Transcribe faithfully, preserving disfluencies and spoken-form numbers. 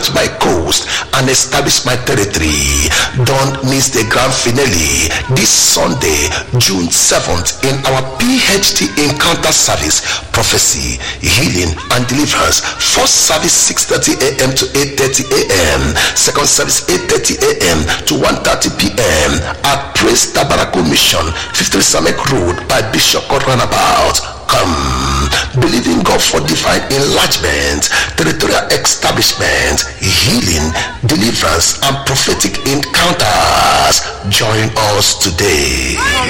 march my coast and establish my territory. Don't miss the grand finale this Sunday, June seventh, in our P H D Encounter Service, Prophecy, Healing and Deliverance. First service six thirty a.m. to eight thirty a.m. Second service eight thirty a.m. to one thirty p.m. at Praise Tabernacle Mission, fifty Samek Road by Bishop Runabout. Come, believing God for divine enlargement, territorial establishment, healing, deliverance, and prophetic encounters. Join us today.